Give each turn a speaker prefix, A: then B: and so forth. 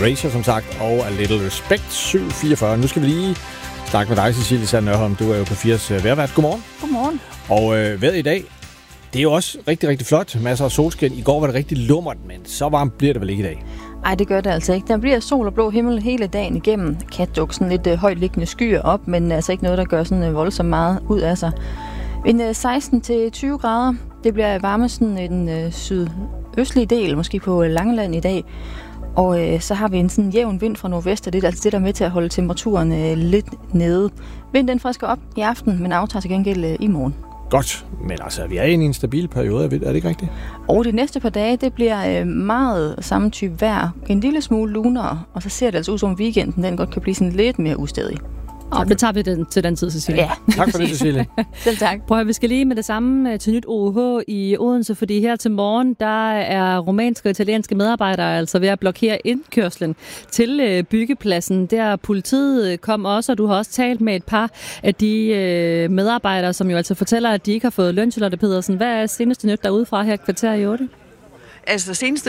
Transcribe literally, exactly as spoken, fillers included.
A: Erasure, som sagt, og A Little Respect, syv fireogfyrre. Nu skal vi lige snakke med dig, Cecilie Sand Nørholm. Du er jo på fires vejrvært. Godmorgen.
B: Godmorgen.
A: Og øh, vejret i dag, det er jo også rigtig, rigtig flot. Masser af solskin. I går var det rigtig lummert, men så varmt bliver det vel ikke i dag?
B: Nej, det gør det altså ikke. Der bliver sol og blå himmel hele dagen igennem. Kan dukke sådan lidt øh, højt liggende skyer op, men altså ikke noget, der gør sådan øh, voldsomt meget ud af sig. En øh, seksten til tyve grader. Det bliver varme sådan i den øh, sydøstlige del, måske på øh, Langeland i dag. Og øh, så har vi en sådan jævn vind fra nordvest, og det er altså det, der er med til at holde temperaturen øh, lidt nede. Vinden den frisker op i aften, men aftager til gengæld øh, i morgen.
A: Godt, men altså, vi er inde i en stabil periode, er det ikke rigtigt?
B: Og de næste par dage, det bliver øh, meget samme type vejr. En lille smule lunere, og så ser det altså ud som weekenden, den godt kan blive sådan lidt mere ustædig.
C: Og det tager vi den, til den tid, Cecilie.
B: Ja.
A: Tak for det, Cecilie.
B: Selv tak.
C: Prøv at vi skal lige med det samme til nyt O H i Odense, fordi her til morgen, der er rumænske og italienske medarbejdere altså ved at blokere indkørslen til byggepladsen. Der politiet kom også, og du har også talt med et par af de medarbejdere, som jo altså fortæller, at de ikke har fået løn, Charlotte Pedersen. Hvad er seneste nyt derude fra her kvarter i otte?
D: Altså, det seneste